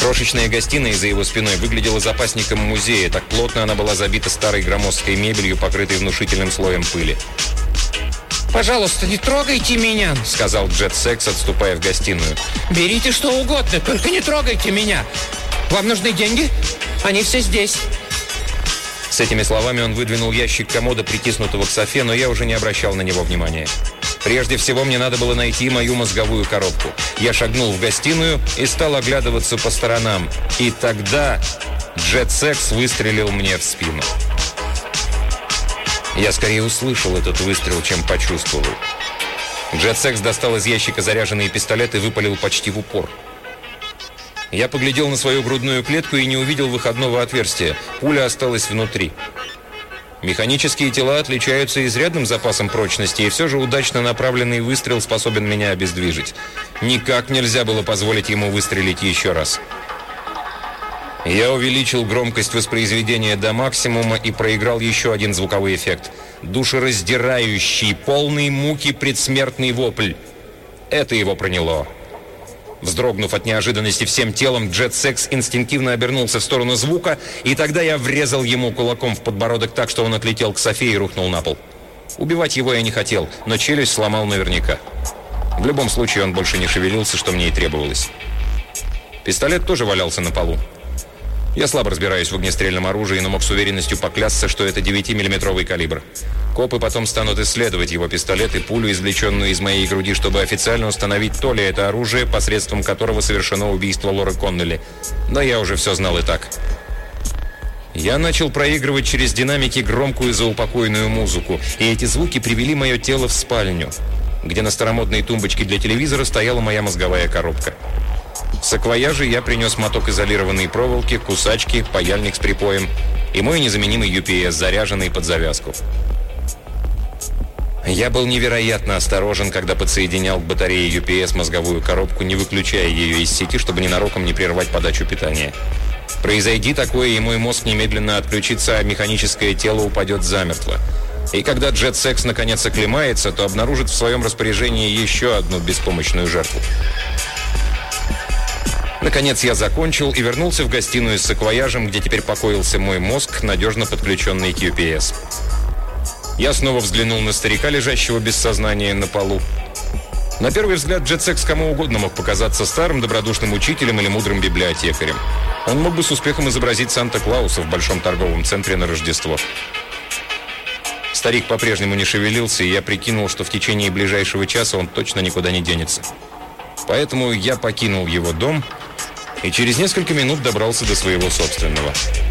Крошечная гостиная за его спиной выглядела запасником музея. Так плотно она была забита старой громоздкой мебелью, покрытой внушительным слоем пыли. «Пожалуйста, не трогайте меня», — сказал Джет Секс, отступая в гостиную. «Берите что угодно, только не трогайте меня. Вам нужны деньги? Они все здесь». С этими словами он выдвинул ящик комода, притиснутого к софе, но я уже не обращал на него внимания. Прежде всего, мне надо было найти мою мозговую коробку. Я шагнул в гостиную и стал оглядываться по сторонам. И тогда Джет Секс выстрелил мне в спину. Я скорее услышал этот выстрел, чем почувствовал. Джет Секс достал из ящика заряженный пистолет и выпалил почти в упор. Я поглядел на свою грудную клетку и не увидел выходного отверстия. Пуля осталась внутри. Механические тела отличаются изрядным запасом прочности, и все же удачно направленный выстрел способен меня обездвижить. Никак нельзя было позволить ему выстрелить еще раз. Я увеличил громкость воспроизведения до максимума и проиграл еще один звуковой эффект. Душераздирающий, полный муки предсмертный вопль. Это его проняло. Вздрогнув от неожиданности всем телом, Джет Секс инстинктивно обернулся в сторону звука, и тогда я врезал ему кулаком в подбородок так, что он отлетел к софе и рухнул на пол. Убивать его я не хотел, но челюсть сломал наверняка. В любом случае он больше не шевелился, что мне и требовалось. Пистолет тоже валялся на полу. Я слабо разбираюсь в огнестрельном оружии, но мог с уверенностью поклясться, что это 9-миллиметровый калибр. Копы потом станут исследовать его пистолет и пулю, извлеченную из моей груди, чтобы официально установить, то ли это оружие, посредством которого совершено убийство Лоры Коннелли. Но я уже все знал и так. Я начал проигрывать через динамики громкую заупокойную музыку, и эти звуки привели мое тело в спальню, где на старомодной тумбочке для телевизора стояла моя мозговая коробка. В саквояже я принес моток изолированной проволоки, кусачки, паяльник с припоем и мой незаменимый UPS, заряженный под завязку. Я был невероятно осторожен, когда подсоединял к батарее UPS мозговую коробку, не выключая ее из сети, чтобы ненароком не прервать подачу питания. Произойди такое, и мой мозг немедленно отключится, а механическое тело упадет замертво. И когда Джет Секс наконец оклемается, то обнаружит в своем распоряжении еще одну беспомощную жертву. Наконец я закончил и вернулся в гостиную с саквояжем, где теперь покоился мой мозг, надежно подключенный к UPS. Я снова взглянул на старика, лежащего без сознания на полу. На первый взгляд Джет Секс кому угодно мог показаться старым добродушным учителем или мудрым библиотекарем. Он мог бы с успехом изобразить Санта-Клауса в большом торговом центре на Рождество. Старик по-прежнему не шевелился, и я прикинул, что в течение ближайшего часа он точно никуда не денется. Поэтому я покинул его дом и через несколько минут добрался до своего собственного.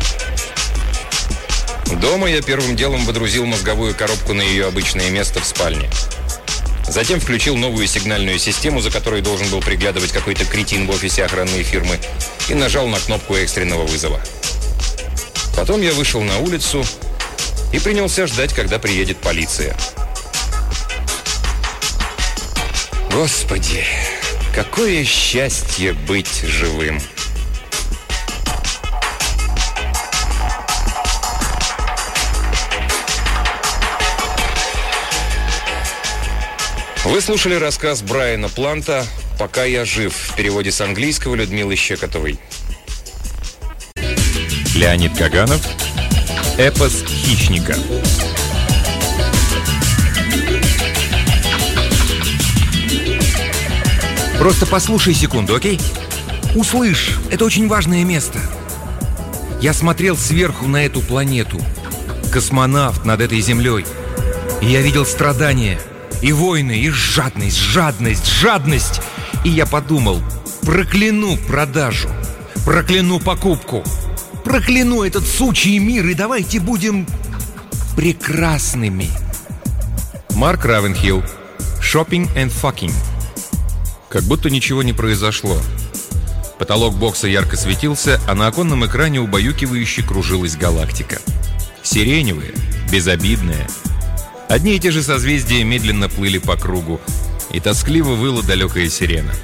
Дома я первым делом водрузил мозговую коробку на ее обычное место в спальне. Затем включил новую сигнальную систему, за которой должен был приглядывать какой-то кретин в офисе охранной фирмы, и нажал на кнопку экстренного вызова. Потом я вышел на улицу и принялся ждать, когда приедет полиция. Господи, какое счастье быть живым! Вы слушали рассказ Брайана Планта «Пока я жив» в переводе с английского Людмилы Щекотовой. Леонид Каганов. Эпос хищника. Просто послушай секунду, окей? Услышь, это очень важное место. Я смотрел сверху на эту планету. Космонавт над этой землей. И я видел страдания. И войны, и жадность. И я подумал, прокляну продажу, прокляну покупку, прокляну этот сучий мир, и давайте будем прекрасными. Марк Равенхилл. Shopping and fucking. Как будто ничего не произошло. Потолок бокса ярко светился, а на оконном экране убаюкивающе кружилась галактика. Сиреневая, безобидная. Одни и те же созвездия медленно плыли по кругу, и тоскливо выла далекая сирена.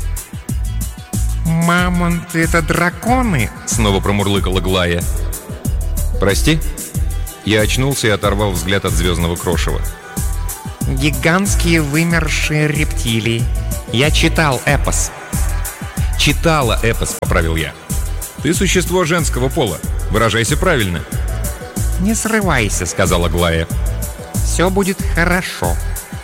«Мамонты — это драконы?» — снова промурлыкала Глая. «Прости?» Я очнулся и оторвал взгляд от звездного крошева. «Гигантские вымершие рептилии. Я читал эпос». «Читала эпос», — поправил я. Ты существо женского пола. Выражайся правильно. «Не срывайся», — сказала Глая. «Все будет хорошо».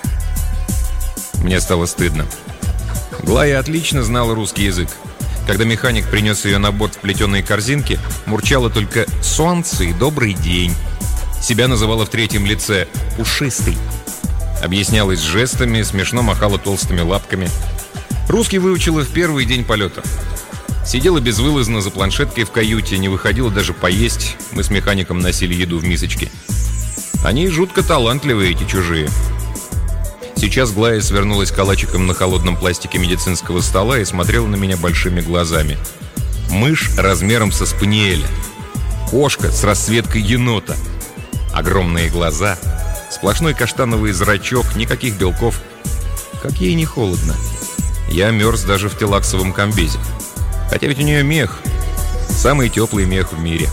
Мне стало стыдно. Глая отлично знала русский язык. Когда механик принес ее на борт в плетеной корзинке, мурчала только «солнце» и «добрый день». Себя называла в третьем лице «пушистый». Объяснялась жестами, смешно махала толстыми лапками. Русский выучила в первый день полета. Сидела безвылазно за планшеткой в каюте, не выходила даже поесть. Мы с механиком носили еду в мисочке. Они жутко талантливые, эти чужие. Сейчас Глая свернулась калачиком на холодном пластике медицинского стола и смотрела на меня большими глазами. Мышь размером со спаниеля. Кошка с расцветкой енота. Огромные глаза, сплошной каштановый зрачок, никаких белков. Как ей не холодно. Я мерз даже в телаксовом комбезе. Хотя ведь у нее мех. Самый теплый мех в мире.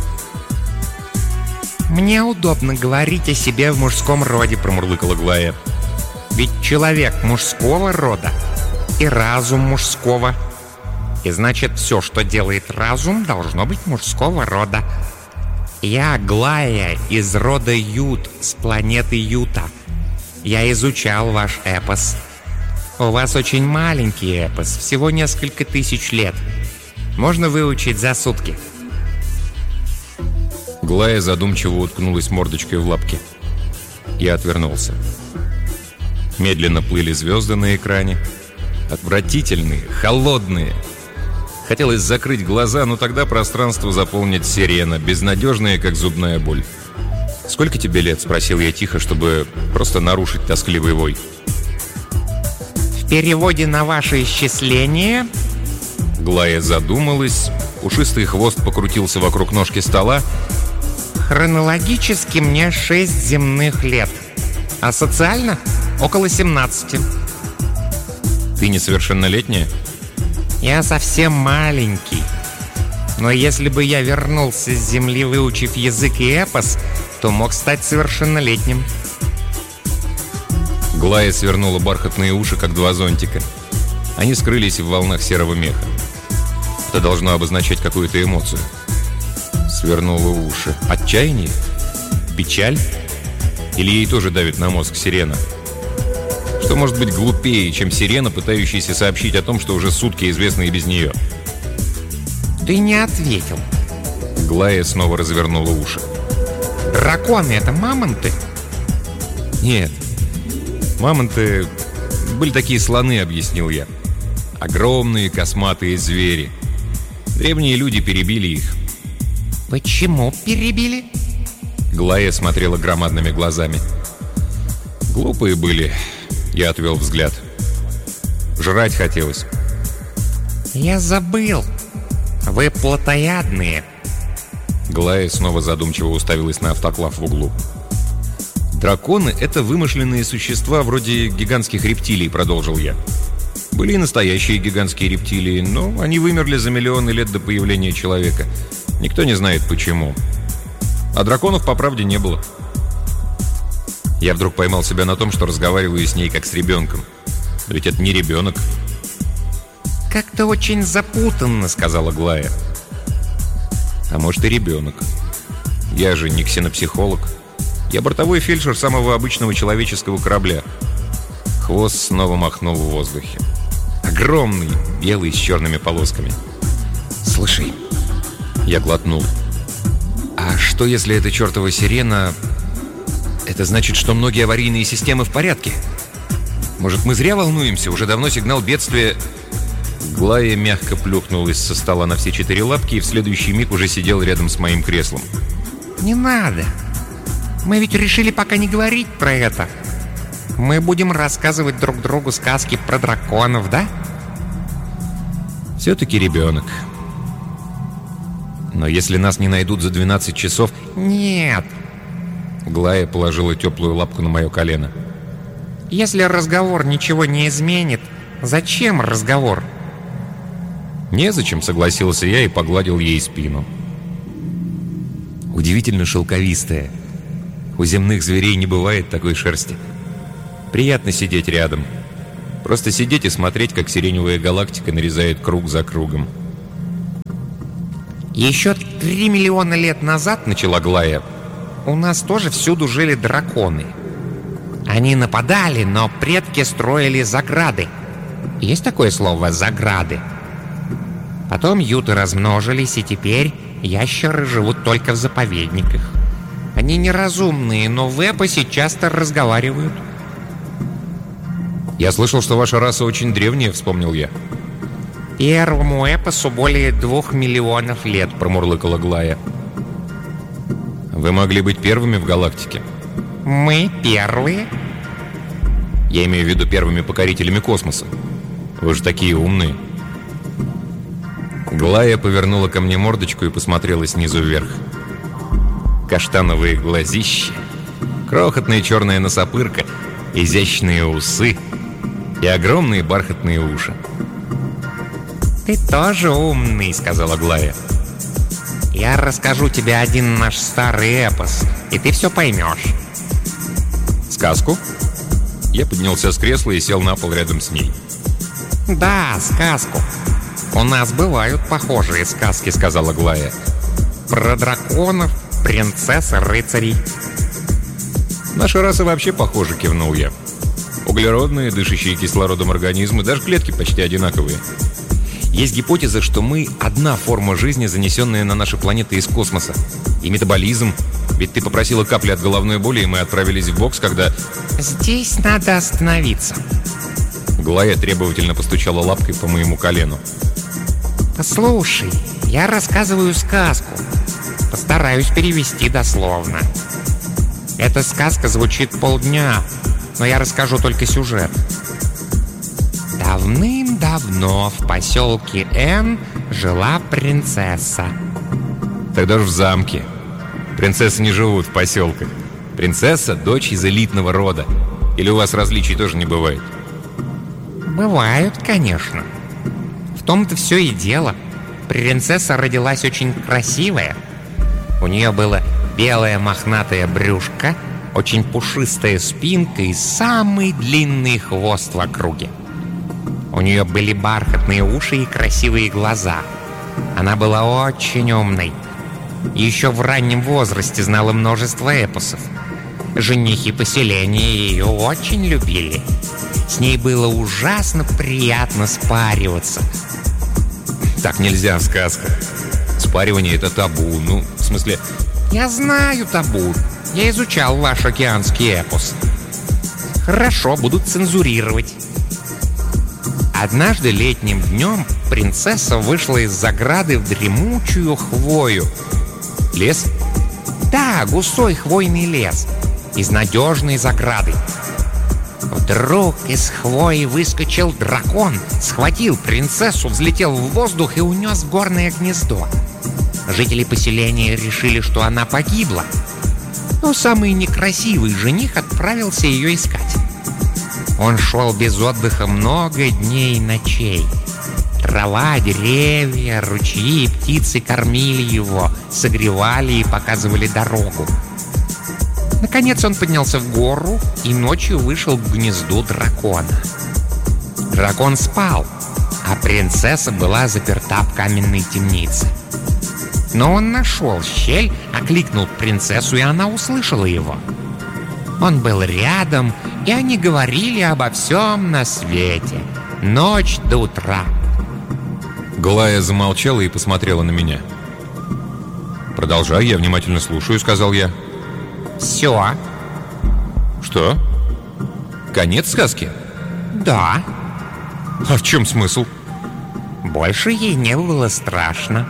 «Мне удобно говорить о себе в мужском роде», — промурлыкала Глая. «Ведь человек мужского рода и разум мужского. И значит, все, что делает разум, должно быть мужского рода. Я Глая из рода Ют, с планеты Юта. Я изучал ваш эпос. У вас очень маленький эпос, всего несколько тысяч лет. Можно выучить за сутки». Глая задумчиво уткнулась мордочкой в лапки. Я отвернулся. Медленно плыли звезды на экране. Отвратительные, холодные. Хотелось закрыть глаза, но тогда пространство заполнит сирена, безнадежная, как зубная боль. «Сколько тебе лет?» — спросил я тихо, чтобы просто нарушить тоскливый вой. «В переводе на ваше исчисление...» Глая задумалась, пушистый хвост покрутился вокруг ножки стола. «Хронологически мне 6 земных лет, а социально около 17. Ты несовершеннолетняя? Я совсем маленький. Но если бы я вернулся с Земли, выучив язык и эпос, то мог стать совершеннолетним». Глая свернула бархатные уши, как два зонтика. Они скрылись в волнах серого меха. Это должно обозначать какую-то эмоцию. Свернула уши. Отчаяние? Печаль? Или ей тоже давит на мозг сирена? Что может быть глупее, чем сирена, пытающаяся сообщить о том, что уже сутки известно и без нее? «Ты не ответил». Глая снова развернула уши. «Драконы — это мамонты?» «Нет. Мамонты были такие слоны», — объяснил я. «Огромные косматые звери. Древние люди перебили их». «Почему перебили?» Глая смотрела громадными глазами. «Глупые были», — я отвел взгляд. «Жрать хотелось». «Я забыл. Вы плотоядные». Глая снова задумчиво уставилась на автоклав в углу. «Драконы — это вымышленные существа вроде гигантских рептилий», — продолжил я. «Были и настоящие гигантские рептилии, но они вымерли за миллионы лет до появления человека. Никто не знает, почему. А драконов, по правде, не было». Я вдруг поймал себя на том, что разговариваю с ней как с ребенком. Но ведь это не ребенок. «Как-то очень запутанно», — сказала Глая. А может, и ребенок. Я же не ксенопсихолог. Я бортовой фельдшер самого обычного человеческого корабля. Хвост снова махнул в воздухе. Огромный, белый, с черными полосками. «Слушай», — я глотнул. «А что, если эта чертова сирена... Это значит, что многие аварийные системы в порядке? Может, мы зря волнуемся? Уже давно сигнал бедствия...» Глая мягко плюхнулась со стола на все 4 лапки и в следующий миг уже сидел рядом с моим креслом. «Не надо. Мы ведь решили пока не говорить про это. Мы будем рассказывать друг другу сказки про драконов, да?» «Все-таки ребенок. Но если нас не найдут за 12 часов...» «Нет». Глая положила теплую лапку на мое колено. «Если разговор ничего не изменит, зачем разговор?» «Незачем», — согласился я и погладил ей спину. Удивительно шелковистая. У земных зверей не бывает такой шерсти. Приятно сидеть рядом. Просто сидеть и смотреть, как сиреневая галактика нарезает круг за кругом. «Еще 3 миллиона лет назад, — начала Глая, — у нас тоже всюду жили драконы. Они нападали, но предки строили заграды. Есть такое слово «заграды»? Потом юты размножились, и теперь ящеры живут только в заповедниках. Они неразумные, но в эпосе часто разговаривают». «Я слышал, что ваша раса очень древняя», — вспомнил я. «Первому эпосу более 2 миллионов лет», — промурлыкала Глая. «Вы могли быть первыми в галактике?» «Мы первые?» «Я имею в виду первыми покорителями космоса. Вы же такие умные». Глая повернула ко мне мордочку и посмотрела снизу вверх. Каштановые глазища, крохотная черная носопырка, изящные усы и огромные бархатные уши. «Ты тоже умный», — сказала Глая. «Я расскажу тебе один наш старый эпос, и ты все поймешь». «Сказку?» Я поднялся с кресла и сел на пол рядом с ней. «Да, сказку. У нас бывают похожие сказки», — сказала Глая. «Про драконов, принцесс и рыцарей». «Наши расы вообще похожи», — кивнул я. «Углеродные, дышащие кислородом организмы, даже клетки почти одинаковые. Есть гипотеза, что мы — одна форма жизни, занесенная на наши планеты из космоса. И метаболизм. Ведь ты попросила капли от головной боли, и мы отправились в бокс, когда...» «Здесь надо остановиться». Глая требовательно постучала лапкой по моему колену. «Послушай, я рассказываю сказку. Постараюсь перевести дословно. Эта сказка звучит полдня, но я расскажу только сюжет. Давным-давно в поселке Н жила принцесса». «Тогда же в замке. Принцессы не живут в поселках. Принцесса — дочь из элитного рода. Или у вас различий тоже не бывает?» «Бывают, конечно. В том-то все и дело. Принцесса родилась очень красивая. У нее было белое мохнатое брюшко, очень пушистая спинка и самый длинный хвост в округе. У нее были бархатные уши и красивые глаза. Она была очень умной. Еще в раннем возрасте знала множество эпосов. Женихи поселения ее очень любили. С ней было ужасно приятно спариваться». «Так нельзя в сказках. Спаривание — это табу. Ну, в смысле...» «Я знаю табу. Я изучал ваш океанский эпос. Хорошо, буду цензурировать». Однажды летним днем принцесса вышла из заграды в дремучую хвою. «Лес?» «Да, густой хвойный лес. Из надежной заграды. Вдруг из хвои выскочил дракон, схватил принцессу, взлетел в воздух и унес в горное гнездо. Жители поселения решили, что она погибла. Но самый некрасивый жених отправился ее искать. Он шел без отдыха много дней и ночей. Трава, деревья, ручьи и птицы кормили его, согревали и показывали дорогу. Наконец он поднялся в гору и ночью вышел к гнезду дракона. Дракон спал, а принцесса была заперта в каменной темнице. Но он нашел щель, окликнул принцессу, и она услышала его. Он был рядом, и они говорили обо всем на свете, ночь до утра. Глая замолчала и посмотрела на меня. «Продолжай, я внимательно слушаю», — сказал я. Все. «Что? Конец сказки?» Да. «А в чем смысл?» Больше ей не было страшно.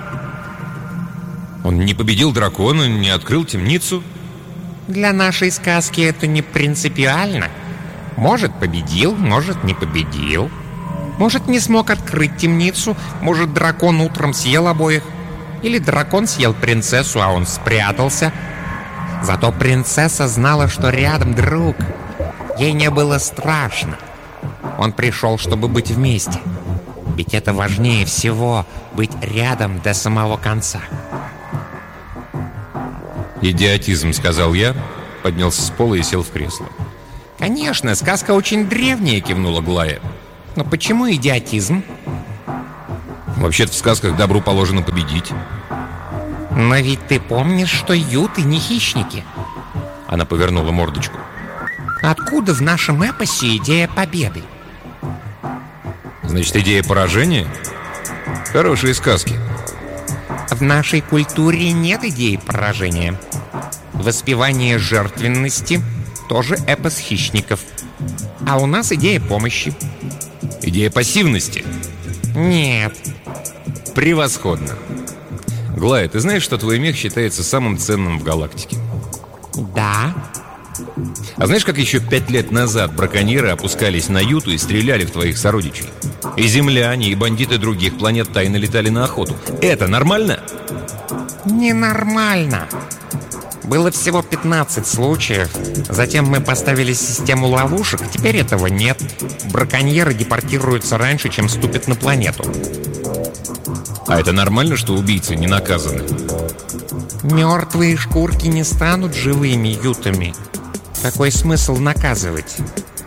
«Он не победил дракона, не открыл темницу?» Для нашей сказки это не принципиально. Может, победил, может, не победил. Может, не смог открыть темницу. Может, дракон утром съел обоих. Или дракон съел принцессу, а он спрятался. Зато принцесса знала, что рядом друг. Ей не было страшно. Он пришел, чтобы быть вместе. Ведь это важнее всего — быть рядом до самого конца. «Идиотизм», — сказал я, поднялся с пола и сел в кресло. «Конечно, сказка очень древняя», — кивнула Глая. «Но почему идиотизм?» «Вообще-то в сказках добру положено победить». Но ведь ты помнишь, что юты не хищники. Она повернула мордочку. Откуда в нашем эпосе идея победы? Значит, идея поражения? Хорошие сказки. В нашей культуре нет идеи поражения. Воспевание жертвенности – тоже эпос хищников. А у нас идея помощи. Идея пассивности? Нет. Превосходно. Глая, ты знаешь, что твой мех считается самым ценным в галактике? Да. А знаешь, как еще 5 лет назад браконьеры опускались на Юту и стреляли в твоих сородичей? И земляне, и бандиты других планет тайно летали на охоту. Это нормально? Ненормально. Было всего 15 случаев. Затем мы поставили систему ловушек. Теперь этого нет. Браконьеры депортируются раньше, чем ступят на планету. А это нормально, что убийцы не наказаны? Мертвые шкурки не станут живыми ютами. Какой смысл наказывать?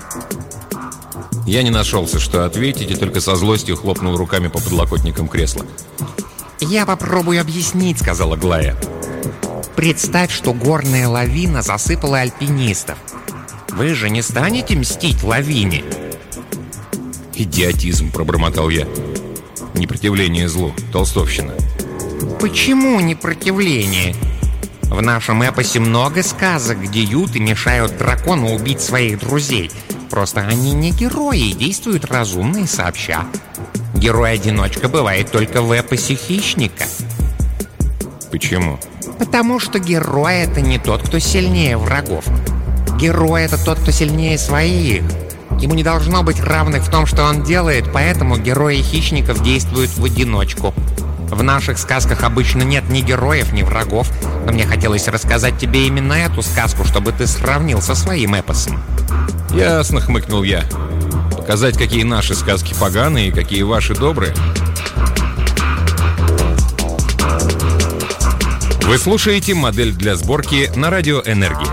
Я не нашелся, что ответить, и только со злостью хлопнул руками по подлокотникам кресла. «Я попробую объяснить», — сказала Глая. «Представь, что горная лавина засыпала альпинистов. Вы же не станете мстить лавине?» «Идиотизм», — пробормотал я. «Непротивление злу, толстовщина». «Почему непротивление? В нашем эпосе много сказок, где юты мешают дракону убить своих друзей. Просто они не герои и действуют разумно и сообща. Герой-одиночка бывает только в эпосе хищника». «Почему?» «Потому что герой — это не тот, кто сильнее врагов. Герой — это тот, кто сильнее своих. Ему не должно быть равных в том, что он делает, поэтому герои хищников действуют в одиночку. В наших сказках обычно нет ни героев, ни врагов, но мне хотелось рассказать тебе именно эту сказку, чтобы ты сравнил со своим эпосом». «Ясно», — хмыкнул я. «Показать, какие наши сказки поганые и какие ваши добрые». Вы слушаете «Модель для сборки» на радио «Энергия».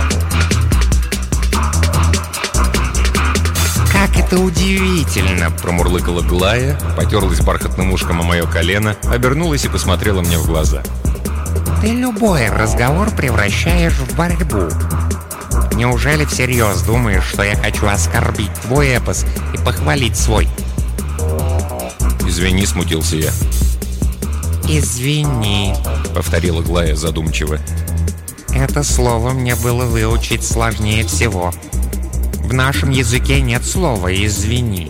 «Как это удивительно!» — промурлыкала Глая, потерлась бархатным ушком о мое колено, обернулась и посмотрела мне в глаза. «Ты любой разговор превращаешь в борьбу. Неужели всерьез думаешь, что я хочу оскорбить твой эпос и похвалить свой?» «Извини», — смутился я. «Извини», — повторила Глая задумчиво. «Это слово мне было выучить сложнее всего. В нашем языке нет слова «извини».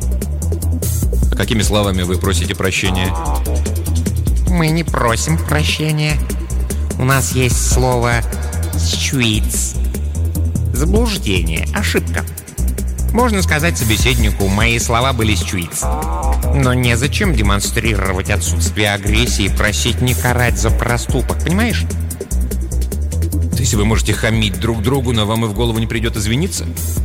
А какими словами вы просите прощения? Мы не просим прощения. У нас есть слово «streets». Заблуждение, ошибка. Можно сказать собеседнику: мои слова были «streets». Но незачем демонстрировать отсутствие агрессии и просить не карать за проступок, понимаешь? То есть вы можете хамить друг другу, но вам и в голову не придет извиниться?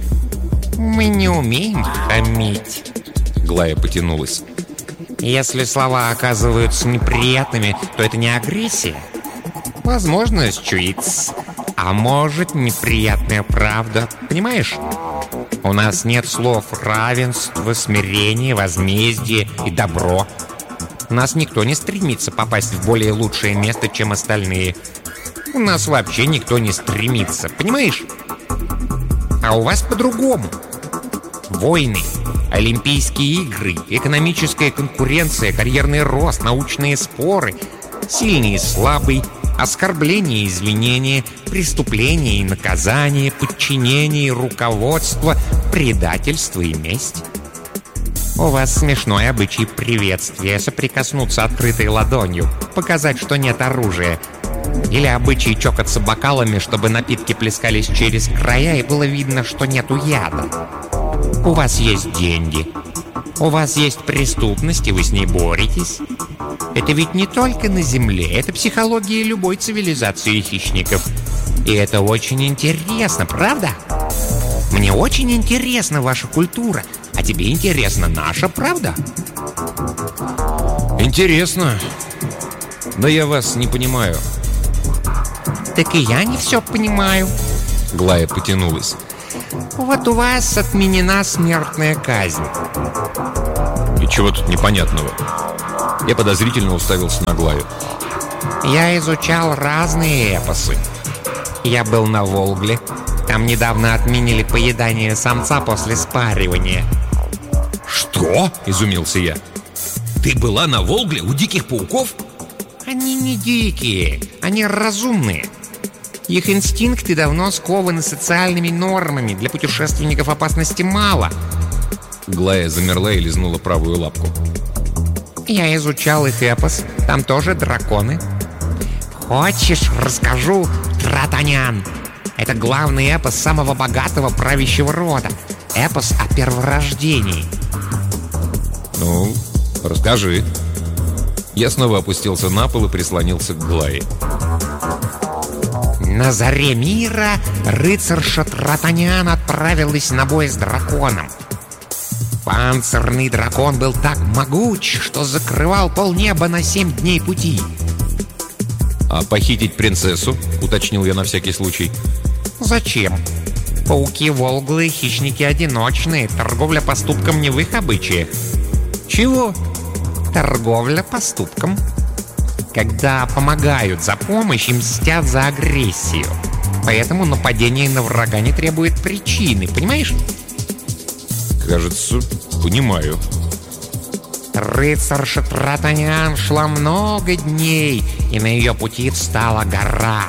Мы не умеем хамить. Глая потянулась. Если слова оказываются неприятными, то это не агрессия. Возможно, streets. А может, неприятная правда, понимаешь? У нас нет слов равенство, смирение, возмездие и добро. У нас никто не стремится попасть в более лучшее место, чем остальные. У нас вообще никто не стремится, понимаешь? А у вас по-другому. Войны, Олимпийские игры, экономическая конкуренция, карьерный рост, научные споры, сильный и слабый, оскорбление и извинения, преступление и наказание, подчинение и руководство, предательство и месть. У вас смешной обычай приветствия, соприкоснуться открытой ладонью, показать, что нет оружия. Или обычай чокаться бокалами, чтобы напитки плескались через края и было видно, что нету яда. У вас есть деньги. У вас есть преступность, и вы с ней боретесь. Это ведь не только на Земле, это психология любой цивилизации хищников. И это очень интересно, правда? Мне очень интересна ваша культура, а тебе интересна наша, правда? Интересно. Но я вас не понимаю. Так и я не все понимаю. Глая потянулась. Вот у вас отменена смертная казнь. И чего тут непонятного? Я подозрительно уставился на Глаю. Я изучал разные эпосы. Я был на Волгле. Там недавно отменили поедание самца после спаривания. «Что?» — изумился я. «Ты была на Волгле у диких пауков?» Они не дикие, они разумные. Их инстинкты давно скованы социальными нормами. Для путешественников опасности мало. Глая замерла и лизнула правую лапку. Я изучал их эпос. Там тоже драконы. Хочешь, расскажу, Тратанян? Это главный эпос самого богатого правящего рода. Эпос о перворождении. Ну, расскажи. Я снова опустился на пол и прислонился к Глае. На заре мира рыцарша Тратанян отправилась на бой с драконом. Панцирный дракон был так могуч, что закрывал полнеба на 7 дней пути. «А похитить принцессу?» — уточнил я на всякий случай. Зачем? Пауки Волглы — хищники одиночные. Торговля поступком не в их обычаях. «Чего?» Торговля поступком. Когда помогают за помощь, им мстят за агрессию. Поэтому нападение на врага не требует причины, понимаешь? Кажется, понимаю. Рыцарша Тратанян шла много дней, и на ее пути встала гора.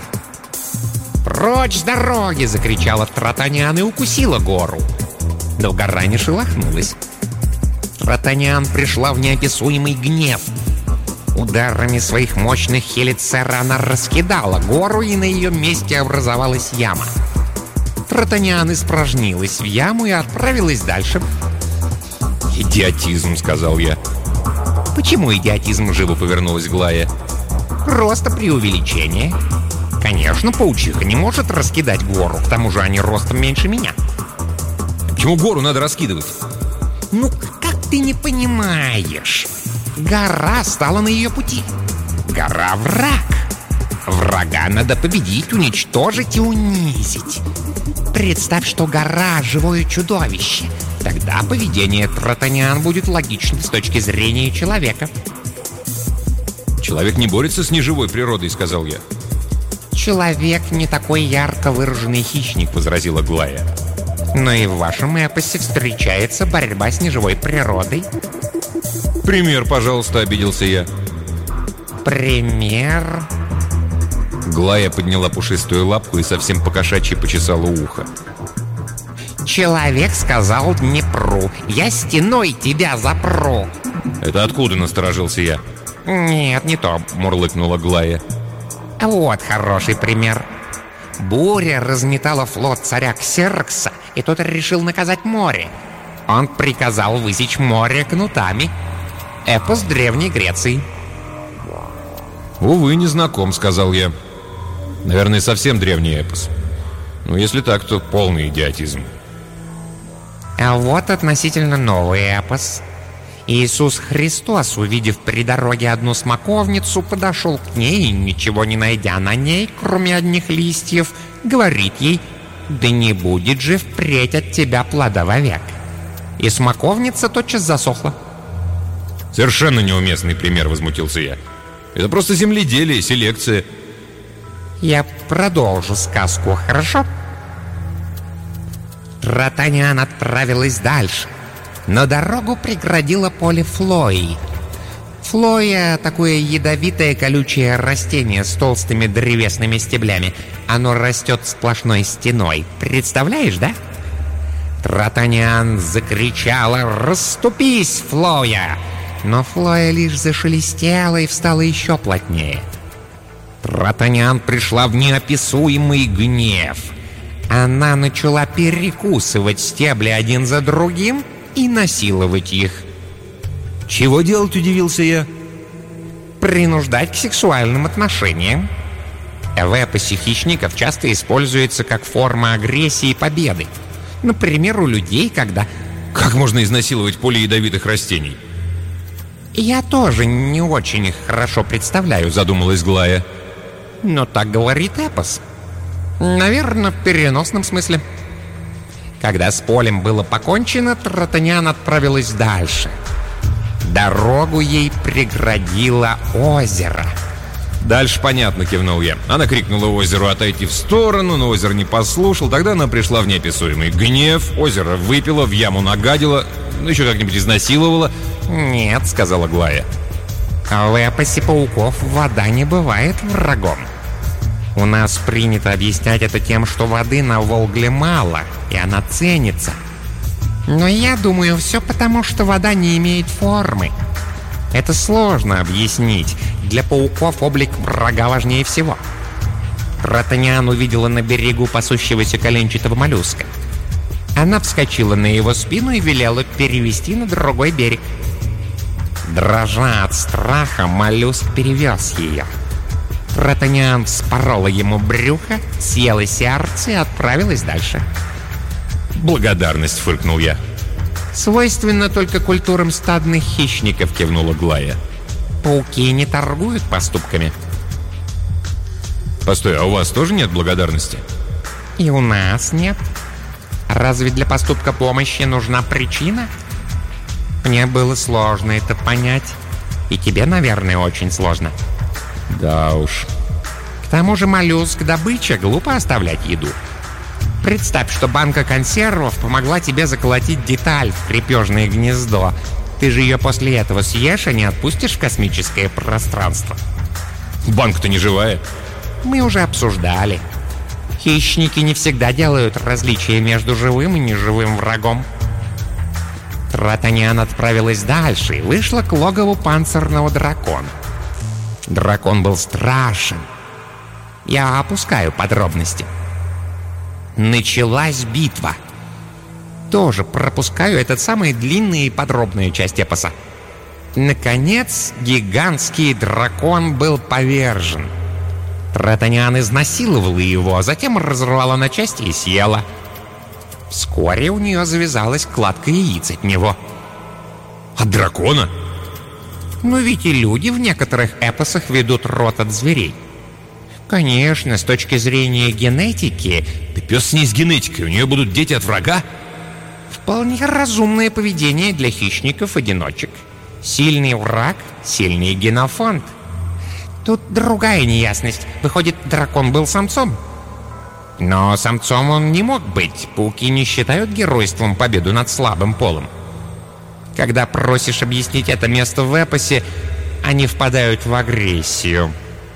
«Прочь с дороги!» — закричала Тратанян и укусила гору. Но гора не шелохнулась. Тратанян пришла в неописуемый гнев. Ударами своих мощных хелицер она раскидала гору, и на ее месте образовалась яма. Тратанян испражнилась в яму и отправилась дальше. «Идиотизм», — сказал я. «Почему идиотизм?» — живо повернулась Глая. «Просто преувеличение. Конечно, паучиха не может раскидать гору, к тому же они ростом меньше меня». «Почему гору надо раскидывать?» «Ну, как ты не понимаешь? Гора стала на ее пути. Гора — враг. Врага надо победить, уничтожить и унизить. Представь, что гора — живое чудовище. Тогда поведение Тратанян будет логичным с точки зрения человека». «Человек не борется с неживой природой», — сказал я. «Человек не такой ярко выраженный хищник», — возразила Глая. «Но и в вашем эпосе встречается борьба с неживой природой». «Пример, пожалуйста», — обиделся я. «Пример?» Глая подняла пушистую лапку и совсем покошачьи почесала ухо. «Человек сказал Днепру: я стеной тебя запру». «Это откуда?» — насторожился я. «Нет, не то», — мурлыкнула Глая. «Вот хороший пример. Буря разметала флот царя Ксеркса, и тот решил наказать море. Он приказал высечь море кнутами. Эпос Древней Греции». «Увы, не знаком», — сказал я. «Наверное, совсем древний эпос. Но если так, то полный идиотизм». А вот относительно новый эпос. Иисус Христос, увидев при дороге одну смоковницу, подошел к ней и, ничего не найдя на ней, кроме одних листьев, говорит ей: «Да не будет же впредь от тебя плода вовек». И смоковница тотчас засохла. «Совершенно неуместный пример», — возмутился я. «Это просто земледелие, селекция». Я продолжу сказку, хорошо? Тратанян отправилась дальше, но дорогу преградило поле Флои. Флоя — такое ядовитое колючее растение с толстыми древесными стеблями. Оно растет сплошной стеной. Представляешь, да? Тратанян закричала: «Расступись, Флоя!» Но Флоя лишь зашелестела и встала еще плотнее. Тратанян пришла в неописуемый гнев. Она начала перекусывать стебли один за другим и насиловать их. «Чего делать?» — удивился я. Принуждать к сексуальным отношениям. В эпосе хищников часто используется как форма агрессии и победы. Например, у людей, когда... «Как можно изнасиловать поле ядовитых растений?» «Я тоже не очень их хорошо представляю», — задумалась Глая. «Но так говорит эпос. Наверное, в переносном смысле». Когда с полем было покончено, Тратанян отправилась дальше. Дорогу ей преградило озеро. «Дальше понятно», — кивнул я. Она крикнула озеру отойти в сторону, но озеро не послушал. Тогда она пришла в неописуемый гнев, озеро выпила, в яму нагадила, ну еще как-нибудь изнасиловала. «Нет», — сказала Глая. «В эпосе пауков вода не бывает врагом. У нас принято объяснять это тем, что воды на Волгле мало, и она ценится. Но я думаю, все потому, что вода не имеет формы. Это сложно объяснить. Для пауков облик врага важнее всего». Тратаниан увидела на берегу пасущегося коленчатого моллюска. Она вскочила на его спину и велела перевести на другой берег. Дрожа от страха, моллюск перевез ее. Тратаниан вспорола ему брюхо, съела сердце и отправилась дальше. «Благодарность», — фыркнул я. «Свойственно только культурам стадных хищников», — кивнула Глая. «Пауки не торгуют поступками». «Постой, а у вас тоже нет благодарности?» «И у нас нет. Разве для поступка помощи нужна причина? Мне было сложно это понять. И тебе, наверное, очень сложно». «Да уж». «К тому же моллюск — добыча, глупо оставлять еду. Представь, что банка консервов помогла тебе заколотить деталь в крепежное гнездо. Ты же ее после этого съешь, а не отпустишь в космическое пространство». «Банка-то не живая». «Мы уже обсуждали. Хищники не всегда делают различия между живым и неживым врагом». Тратаниан отправилась дальше и вышла к логову панцирного дракона. Дракон был страшен. Я опускаю подробности. Началась битва. Тоже пропускаю этот самый длинный и подробная часть эпоса. Наконец, гигантский дракон был повержен. Тратаниан изнасиловала его, а затем разорвала на части и съела. Вскоре у нее завязалась кладка яиц от него. «От дракона?» Ну ведь и люди в некоторых эпосах ведут род от зверей. Конечно, с точки зрения генетики... «Да пес с ней с генетикой, у нее будут дети от врага?» Вполне разумное поведение для хищников-одиночек. Сильный враг, сильный генофонд. Тут другая неясность. Выходит, дракон был самцом. Но самцом он не мог быть. Пауки не считают геройством победу над слабым полом. Когда просишь объяснить это место в эпосе, они впадают в агрессию.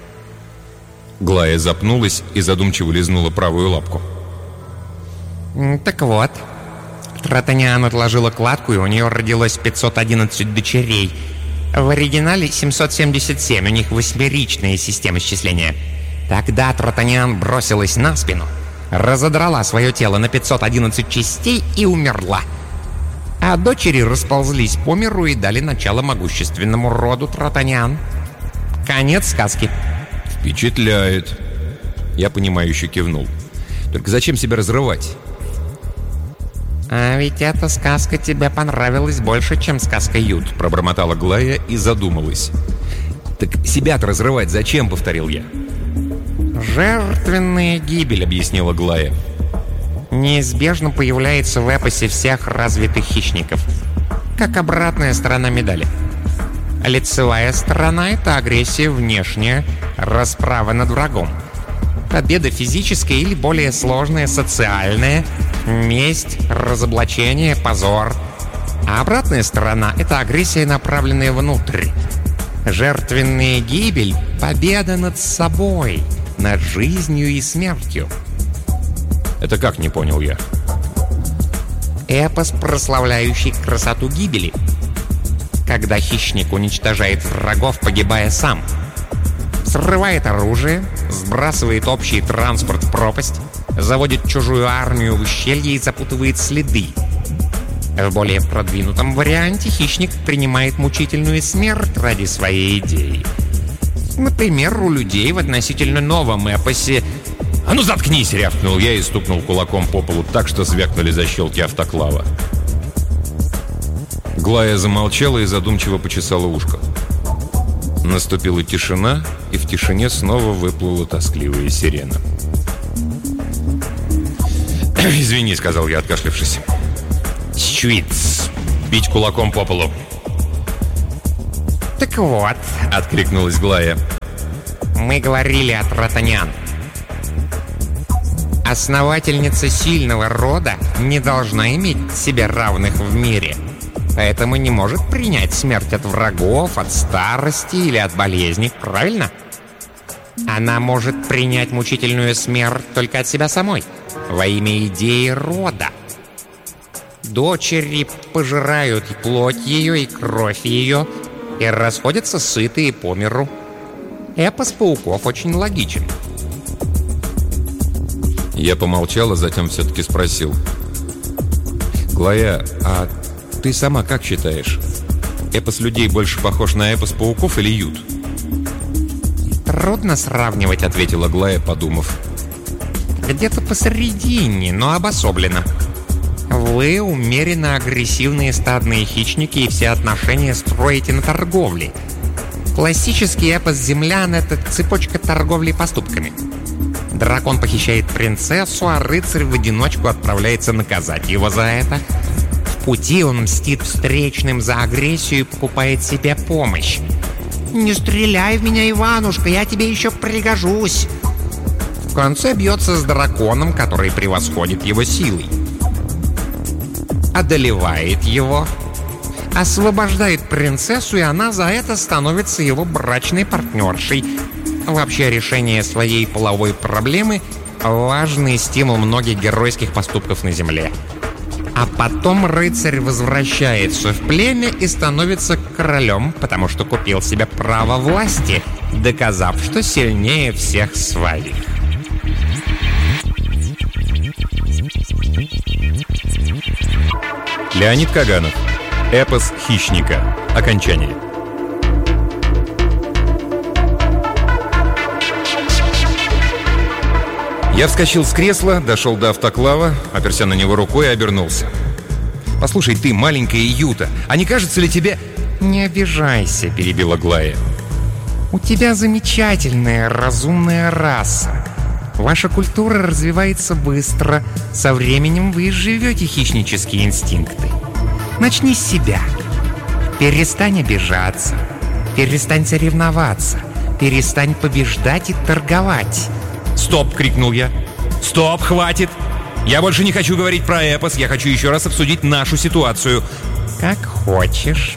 Глая запнулась и задумчиво лизнула правую лапку. Так вот, Тратаниан отложила кладку, и у нее родилось 511 дочерей. В оригинале 777, у них восьмеричная система счисления. Тогда Тратаниан бросилась на спину, разодрала свое тело на 511 частей и умерла. А дочери расползлись по миру и дали начало могущественному роду Тратаниан. Конец сказки. «Впечатляет». Я понимающе кивнул. «Только зачем себя разрывать?» «А ведь эта сказка тебе понравилась больше, чем сказка Юд», — пробормотала Глая и задумалась. «Так себя-то разрывать зачем?» — повторил я. «Жертвенная гибель», — объяснила Глая. «Неизбежно появляется в эпосе всех развитых хищников. Как обратная сторона медали. Лицевая сторона — это агрессия внешняя, расправа над врагом. Победа физическая или более сложная социальная, месть, разоблачение, позор. А обратная сторона — это агрессия, направленная внутрь. Жертвенная гибель — победа над собой, над жизнью и смертью». «Это как?» — не понял я. Эпос, прославляющий красоту гибели. Когда хищник уничтожает врагов, погибая сам. Срывает оружие, сбрасывает общий транспорт в пропасть, заводит чужую армию в ущелье и запутывает следы. В более продвинутом варианте хищник принимает мучительную смерть ради своей идеи. Например, у людей в относительно новом эпосе... «А ну заткнись!» — рявкнул я и стукнул кулаком по полу так, что звякнули защелки автоклава. Глая замолчала и задумчиво почесала ушко. Наступила тишина, и в тишине снова выплыла тоскливая сирена. «Извини», — сказал я, откашлявшись. «Щуиц! Бить кулаком по полу!» «Так вот», — откликнулась Глая. Мы говорили о Тратанян. Основательница сильного рода не должна иметь себе равных в мире, поэтому не может принять смерть от врагов, от старости или от болезней, правильно? Она может принять мучительную смерть только от себя самой, во имя идеи рода. Дочери пожирают плоть ее и кровь ее и расходятся сытые по миру. Эпос пауков очень логичен. Я помолчал, а затем все-таки спросил. Глая, а ты сама как считаешь? Эпос людей больше похож на эпос пауков или ют? Трудно сравнивать, ответила Глая, подумав. Где-то посередине, но обособленно. Вы умеренно агрессивные стадные хищники и все отношения строите на торговле. Классический эпос землян — это цепочка торговли поступками. Дракон похищает принцессу, а рыцарь в одиночку отправляется наказать его за это. В пути он мстит встречным за агрессию и покупает себе помощь. «Не стреляй в меня, Иванушка, я тебе еще пригожусь!» В конце бьется с драконом, который превосходит его силой. Одолевает его, освобождает принцессу, и она за это становится его брачной партнершей. Вообще, решение своей половой проблемы — важный стимул многих геройских поступков на Земле. А потом рыцарь возвращается в племя и становится королем, потому что купил себе право власти, доказав, что сильнее всех своих. Леонид Каганов. Эпос хищника. Окончание. Я вскочил с кресла, дошел до автоклава, оперся на него рукой и обернулся. «Послушай, ты, маленькая Юта, а не кажется ли тебе...» «Не обижайся», — перебила Глая. «У тебя замечательная, разумная раса. Ваша культура развивается быстро. Со временем вы изживете хищнические инстинкты. Начни с себя. Перестань обижаться. Перестань соревноваться. Перестань побеждать и торговать». «Стоп!» — крикнул я. «Стоп! Хватит! Я больше не хочу говорить про эпос. Я хочу еще раз обсудить нашу ситуацию». «Как хочешь».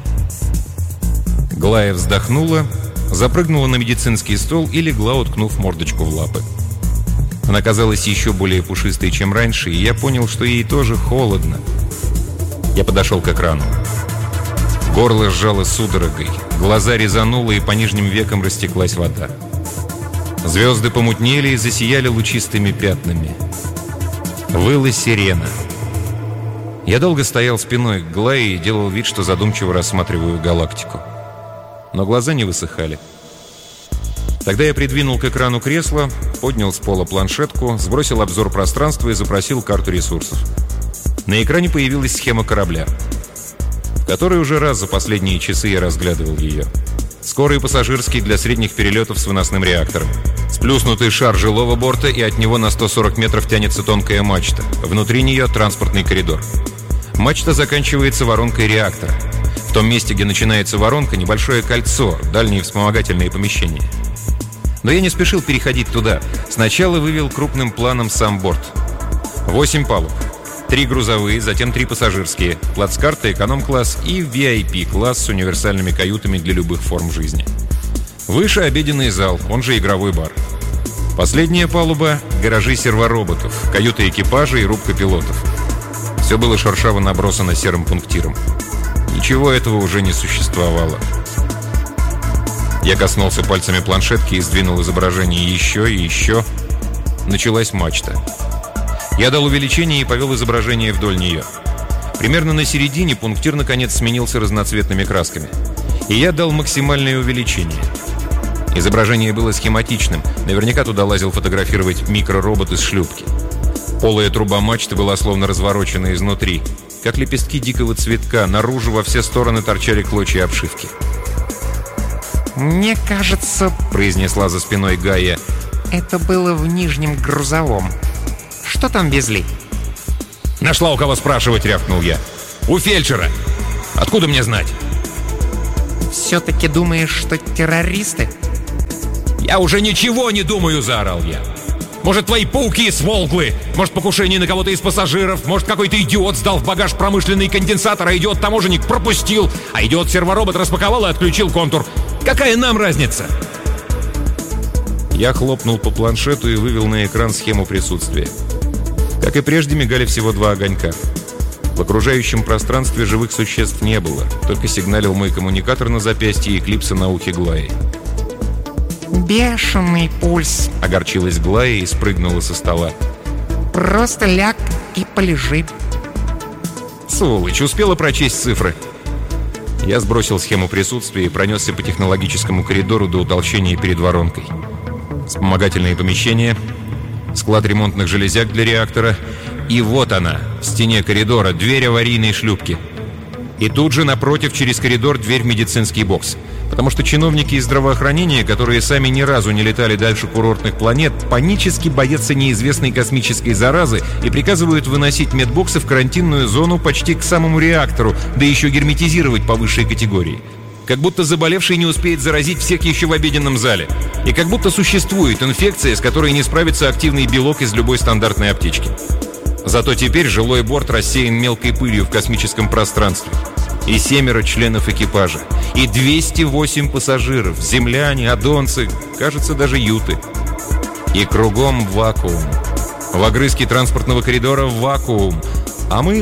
Глая вздохнула, запрыгнула на медицинский стол и легла, уткнув мордочку в лапы. Она казалась еще более пушистой, чем раньше, и я понял, что ей тоже холодно. Я подошел к экрану. Горло сжало судорогой, глаза резануло, и по нижним векам растеклась вода. Звезды помутнели и засияли лучистыми пятнами. Выла сирена. Я долго стоял спиной к Глае и делал вид, что задумчиво рассматриваю галактику. Но глаза не высыхали. Тогда я придвинул к экрану кресло, поднял с пола планшетку, сбросил обзор пространства и запросил карту ресурсов. На экране появилась схема корабля. В который уже раз за последние часы я разглядывал ее. Скорый пассажирский для средних перелетов с выносным реактором. Сплюснутый шар жилого борта, и от него на 140 метров тянется тонкая мачта. Внутри нее транспортный коридор. Мачта заканчивается воронкой реактора. В том месте, где начинается воронка, небольшое кольцо, дальние вспомогательные помещения. Но я не спешил переходить туда. Сначала вывел крупным планом сам борт. 8 палуб. 3 грузовые, затем 3 пассажирские, плацкарты, эконом-класс и VIP-класс с универсальными каютами для любых форм жизни. Выше обеденный зал, он же игровой бар. Последняя палуба — гаражи сервороботов, каюты экипажа и рубка пилотов. Все было шершаво набросано серым пунктиром. Ничего этого уже не существовало. Я коснулся пальцами планшетки и сдвинул изображение еще и еще. Началась мачта. Я дал увеличение и повел изображение вдоль нее. Примерно на середине пунктир наконец сменился разноцветными красками. И я дал максимальное увеличение. Изображение было схематичным. Наверняка туда лазил фотографировать микроробот из шлюпки. Полая труба мачты была словно разворочена изнутри. Как лепестки дикого цветка, наружу во все стороны торчали клочья обшивки. «Мне кажется, — произнесла за спиной Гая, — это было в нижнем грузовом. Что там везли?» «Нашла у кого спрашивать», — рявкнул я. «У фельдшера. Откуда мне знать?» «Все-таки думаешь, что террористы?» «Я уже ничего не думаю!» – заорал я. «Может, твои пауки смолкли? Может, покушение на кого-то из пассажиров? Может, какой-то идиот сдал в багаж промышленный конденсатор, а идиот-таможенник пропустил, а идиот-серворобот распаковал и отключил контур? Какая нам разница?» Я хлопнул по планшету и вывел на экран схему присутствия. Как и прежде, мигали всего 2 огонька. В окружающем пространстве живых существ не было, только сигналил мой коммуникатор на запястье и клипса на ухе Глаи. «Бешеный пульс», — огорчилась Глая и спрыгнула со стола. «Просто ляг и полежи». Сволочь, успела прочесть цифры. Я сбросил схему присутствия и пронесся по технологическому коридору до утолщения перед воронкой. Вспомогательные помещения, склад ремонтных железяк для реактора. И вот она, в стене коридора, дверь аварийной шлюпки. И тут же напротив, через коридор, дверь в медицинский бокс. Потому что чиновники из здравоохранения, которые сами ни разу не летали дальше курортных планет, панически боятся неизвестной космической заразы и приказывают выносить медбоксы в карантинную зону почти к самому реактору, да еще герметизировать по высшей категории. Как будто заболевший не успеет заразить всех еще в обеденном зале. И как будто существует инфекция, с которой не справится активный белок из любой стандартной аптечки. Зато теперь жилой борт рассеян мелкой пылью в космическом пространстве. И 7 членов экипажа. И 208 пассажиров. Земляне, адонцы, кажется, даже юты. И кругом вакуум. В огрызке транспортного коридора вакуум. А мы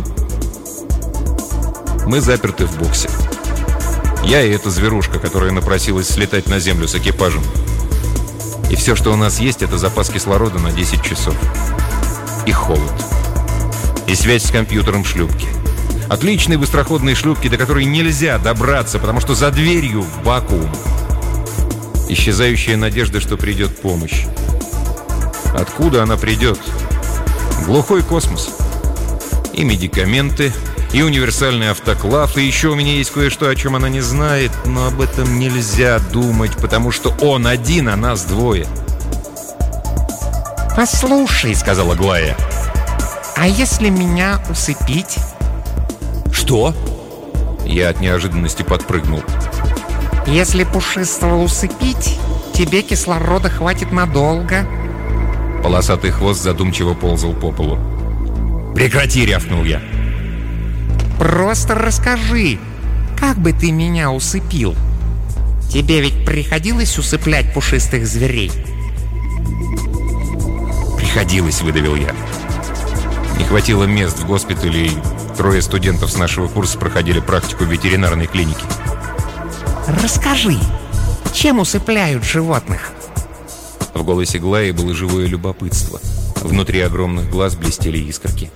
заперты в боксе. Я и эта зверушка, которая напросилась слетать на Землю с экипажем. И все, что у нас есть, это запас кислорода на 10 часов. И холод. И связь с компьютером шлюпки. Отличной быстроходной шлюпки, до которой нельзя добраться, потому что за дверью вакуум. Исчезающая надежда, что придет помощь. Откуда она придет? Глухой космос. И медикаменты, и универсальный автоклав, и еще у меня есть кое-что, о чем она не знает, но об этом нельзя думать, потому что он один, а нас 2. «Послушай», — сказала Глая. «а если меня усыпить?» «Что?» Я от неожиданности подпрыгнул. «Если пушистого усыпить, тебе кислорода хватит надолго». Полосатый хвост задумчиво ползал по полу. «Прекрати!» — рявкнул я. «Просто расскажи, как бы ты меня усыпил? Тебе ведь приходилось усыплять пушистых зверей?» «Приходилось», — выдавил я. Не хватило мест в госпитале, и 3 студентов с нашего курса проходили практику в ветеринарной клинике. «Расскажи, чем усыпляют животных?» В голосе Глаи было живое любопытство. Внутри огромных глаз блестели искорки.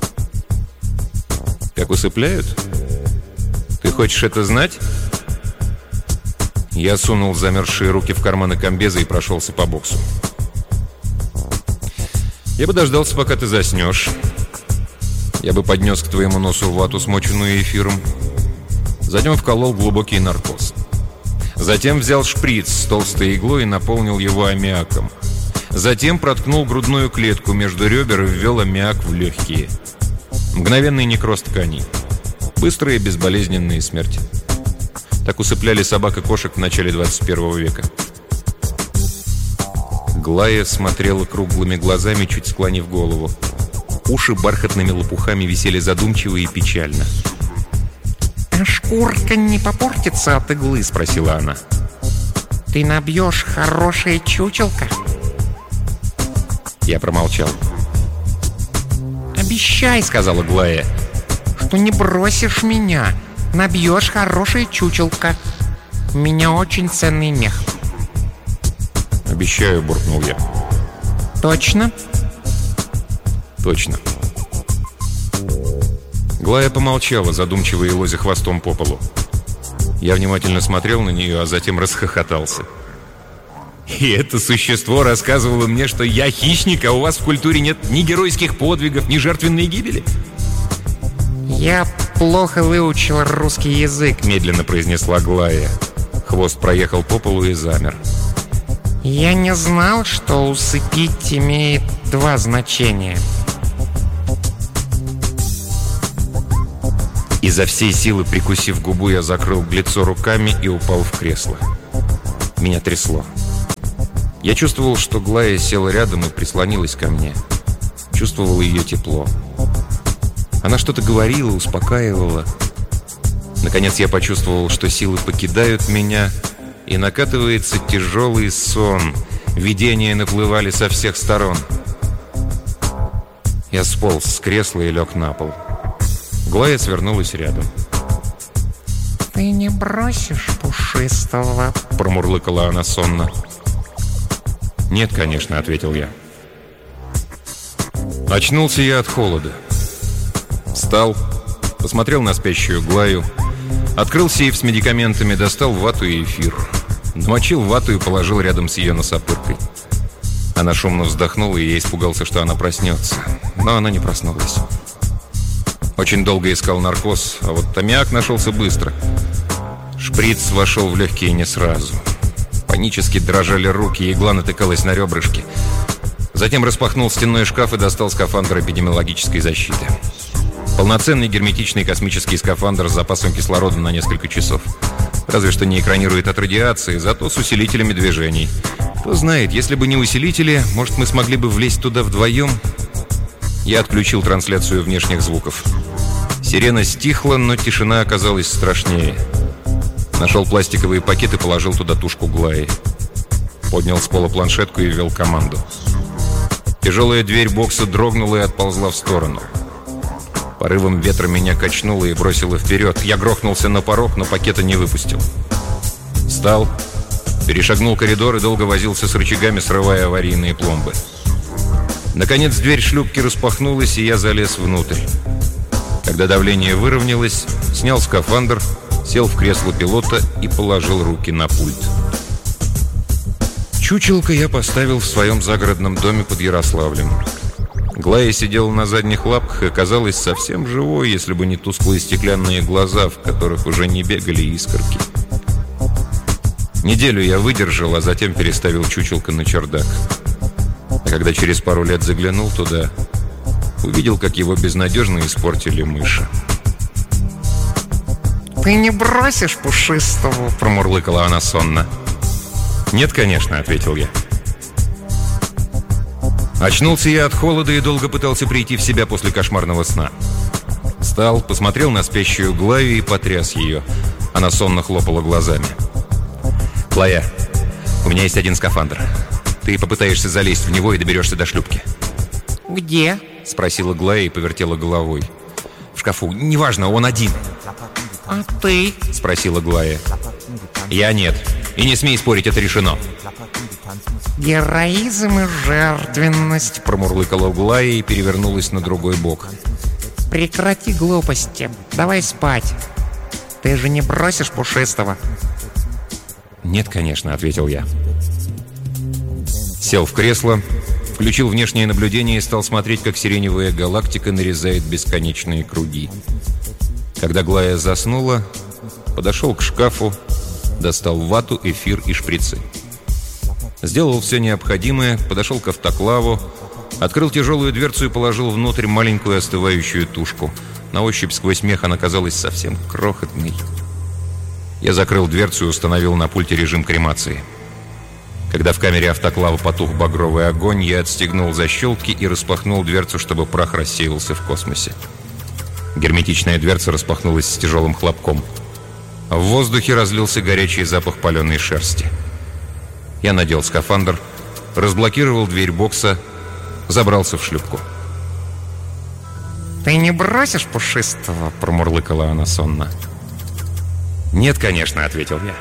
«Как усыпляют? Ты хочешь это знать?» Я сунул замерзшие руки в карманы комбеза и прошелся по боксу. «Я бы дождался, пока ты заснешь. Я бы поднес к твоему носу вату, смоченную эфиром. Затем вколол глубокий наркоз. Затем взял шприц с толстой иглой и наполнил его аммиаком. Затем проткнул грудную клетку между ребер и ввел аммиак в легкие. Мгновенный некроз тканей. Быстрая и безболезненная смерть. Так усыпляли собак и кошек в начале 21 века. Глая смотрела круглыми глазами, чуть склонив голову. Уши бархатными лопухами висели задумчиво и печально. «А шкурка не попортится от иглы?» — спросила она. «Ты набьешь хорошее чучелко?» Я промолчал. «Обещай», — сказала Глая, — «что не бросишь меня. Набьешь хорошее чучелко. У меня очень ценный мех». «Обещаю», — буркнул я. «Точно?» «Точно». Глая помолчала, задумчиво елозя хвостом по полу. Я внимательно смотрел на нее, а затем расхохотался. «И это существо рассказывало мне, что я хищник, а у вас в культуре нет ни геройских подвигов, ни жертвенной гибели?» «Я плохо выучил русский язык», — медленно произнесла Глая. Хвост проехал по полу и замер. «Я не знал, что усыпить имеет 2 значения». Изо всей силы прикусив губу, я закрыл лицо руками и упал в кресло. Меня трясло. Я чувствовал, что Глая села рядом и прислонилась ко мне. Чувствовал ее тепло. Она что-то говорила, успокаивала. Наконец я почувствовал, что силы покидают меня, и накатывается тяжелый сон. Видения наплывали со всех сторон. Я сполз с кресла и лег на пол. Глая свернулась рядом. «Ты не бросишь Пушистого?» — промурлыкала она сонно. «Нет, конечно», — ответил я. Очнулся я от холода. Встал, посмотрел на спящую Глаю, открыл сейф с медикаментами, достал вату и эфир. Намочил вату и положил рядом с ее носопыркой. Она шумно вздохнула, и я испугался, что она проснется. Но она не проснулась. Очень долго искал наркоз, а вот аммиак нашелся быстро. Шприц вошел в легкие не сразу. Панически дрожали руки, игла натыкалась на ребрышки. Затем распахнул стенной шкаф и достал скафандр эпидемиологической защиты. Полноценный герметичный космический скафандр с запасом кислорода на несколько часов. Разве что не экранирует от радиации, зато с усилителями движений. Кто знает, если бы не усилители, может, мы смогли бы влезть туда вдвоем? Я отключил трансляцию внешних звуков. Сирена стихла, но тишина оказалась страшнее. Нашел пластиковые пакеты и положил туда тушку Глаи. Поднял с пола планшетку и ввел команду. Тяжелая дверь бокса дрогнула и отползла в сторону. Порывом ветра меня качнуло и бросило вперед. Я грохнулся на порог, но пакета не выпустил. Встал, перешагнул коридор и долго возился с рычагами, срывая аварийные пломбы. Наконец дверь шлюпки распахнулась, и я залез внутрь. Когда давление выровнялось, снял скафандр, сел в кресло пилота и положил руки на пульт. Чучелка я поставил в своем загородном доме под Ярославлем. Глая сидела на задних лапках и казалась совсем живой, если бы не тусклые стеклянные глаза, в которых уже не бегали искорки. Неделю я выдержал, а затем переставил чучелка на чердак. А когда через пару лет заглянул туда, увидел, как его безнадежно испортили мыши. «Ты не бросишь Пушистого?» — промурлыкала она сонно. «Нет, конечно», — ответил я. Очнулся я от холода и долго пытался прийти в себя после кошмарного сна. Встал, посмотрел на спящую Глаю и потряс ее. Она сонно хлопала глазами. «Глая, у меня есть один скафандр. Ты попытаешься залезть в него и доберешься до шлюпки». «Где?» — спросила Глая и повертела головой. «В шкафу. Неважно, он один». «А ты?» — спросила Глая. «Я нет. И не смей спорить, это решено». «Героизм и жертвенность», — промурлыкала Глая и перевернулась на другой бок. «Прекрати глупости. Давай спать. Ты же не бросишь Пушистого?» «Нет, конечно», — ответил я. Сел в кресло, включил внешнее наблюдение и стал смотреть, как сиреневая галактика нарезает бесконечные круги. Когда Глая заснула, подошел к шкафу, достал вату, эфир и шприцы. Сделал все необходимое, подошел к автоклаву, открыл тяжелую дверцу и положил внутрь маленькую остывающую тушку. На ощупь сквозь мех она казалась совсем крохотной. Я закрыл дверцу и установил на пульте режим кремации. Когда в камере автоклава потух багровый огонь, я отстегнул защелки и распахнул дверцу, чтобы прах рассеялся в космосе. Герметичная дверца распахнулась с тяжелым хлопком. В воздухе разлился горячий запах паленой шерсти. Я надел скафандр, разблокировал дверь бокса, забрался в шлюпку. «Ты не бросишь Пушистого?» — промурлыкала она сонно. «Нет, конечно», — ответил я.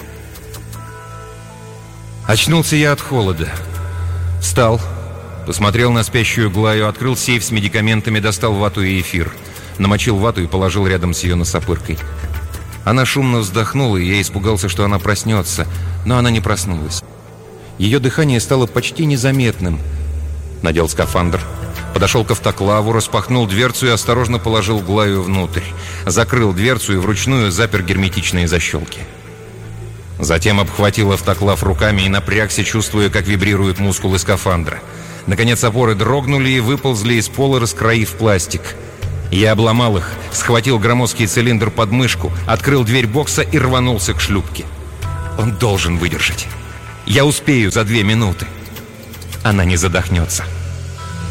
Очнулся я от холода. Встал, посмотрел на спящую Глаю, открыл сейф с медикаментами, достал вату и эфир. Намочил вату и положил рядом с ее носопыркой. Она шумно вздохнула, и я испугался, что она проснется, но она не проснулась. Ее дыхание стало почти незаметным. Надел скафандр, подошел к автоклаву, распахнул дверцу и осторожно положил Глаю внутрь. Закрыл дверцу и вручную запер герметичные защелки. Затем обхватил автоклав руками и напрягся, чувствуя, как вибрируют мускулы скафандра. Наконец опоры дрогнули и выползли из пола, раскроив пластик. Я обломал их, схватил громоздкий цилиндр под мышку, открыл дверь бокса и рванулся к шлюпке. Он должен выдержать. Я успею за 2 минуты. Она не задохнется.